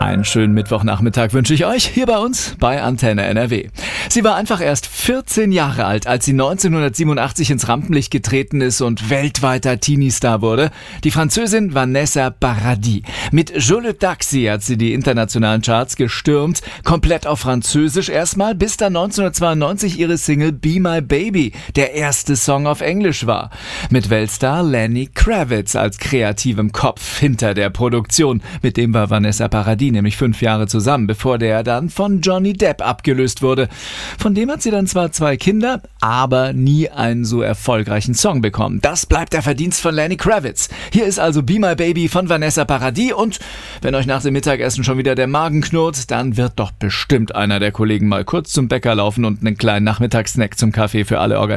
Einen schönen Mittwochnachmittag wünsche ich euch hier bei uns bei Antenne NRW. Sie war einfach erst 14 Jahre alt, als sie 1987 ins Rampenlicht getreten ist und weltweiter Teenie-Star wurde. Die Französin Vanessa Paradis. Mit Je le Taxi hat sie die internationalen Charts gestürmt, komplett auf Französisch erstmal, bis dann 1992 ihre Single Be My Baby der erste Song auf Englisch war. Mit Weltstar Lenny Kravitz als kreativem Kopf hinter der Produktion. Mit dem war Vanessa Paradis nämlich 5 Jahre zusammen, bevor der dann von Johnny Depp abgelöst wurde. Von dem hat sie dann zwar 2 Kinder, aber nie einen so erfolgreichen Song bekommen. Das bleibt der Verdienst von Lenny Kravitz. Hier ist also Be My Baby von Vanessa Paradis und wenn euch nach dem Mittagessen schon wieder der Magen knurrt, dann wird doch bestimmt einer der Kollegen mal kurz zum Bäcker laufen und einen kleinen Nachmittagssnack zum Kaffee für alle organisieren.